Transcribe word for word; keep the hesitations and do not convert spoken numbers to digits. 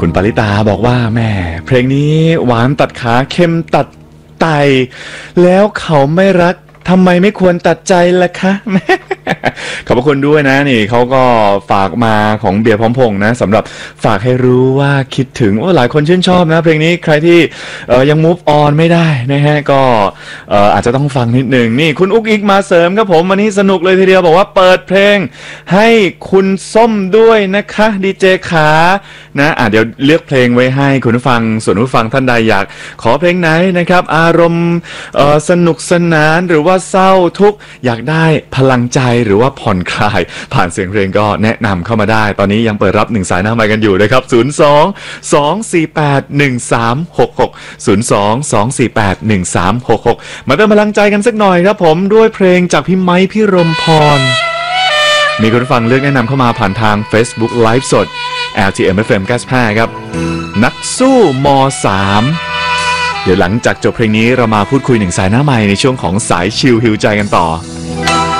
คุณปริตาบอกว่าแม่เพลงนี้หวานตัดขาเค็มตัดไตแล้วเขาไม่รักทำไมไม่ควรตัดใจล่ะคะขอบพระคุณด้วยนะนี่เขาก็ฝากมาของเบียร์พร้อมพงษ์นะสำหรับฝากให้รู้ว่าคิดถึงว่าหลายคนชื่นชอบนะเพลงนี้ใครที่เอ่อยัง move on ไม่ได้นะฮะก็เอ่ออาจจะต้องฟังนิดหนึ่งนี่คุณอุ๊กอิกมาเสริมครับผมวันนี้สนุกเลยทีเดียวบอกว่าเปิดเพลงให้คุณส้มด้วยนะคะดีเจขานะอ่ะเดี๋ยวเลือกเพลงไว้ให้คุณผู้ฟังส่วนผู้ฟังท่านใดอยากขอเพลงไหนนะครับอารมณ์เอ่อสนุกสนานหรือว่าเศร้าทุกข์อยากได้พลังใจหรือว่าผ่อนคลายผ่านเสียงเพลงก็แนะนำเข้ามาได้ตอนนี้ยังเปิดรับหนึ่งสายหน้าไมค์กันอยู่นะครับศูนย์ สอง สอง สี่ แปด หนึ่ง สาม หก หก ศูนย์ สอง สอง สี่ แปด หนึ่ง สาม หก หกมาเติมพลังใจกันสักหน่อยครับผมด้วยเพลงจากพี่ไม้พี่รมพรมีคุณฟังเลือกแนะนำเข้ามาผ่านทาง Facebook Live สด แอล ที เอ็ม เอฟ เอ็ม เก้าสิบห้าครับนักสู้ม สามเดี๋ยวหลังจากจบเพลงนี้เรามาพูดคุยหนึ่งสายหน้าไมค์ในช่วงของสายชิลฮิวใจกันต่อ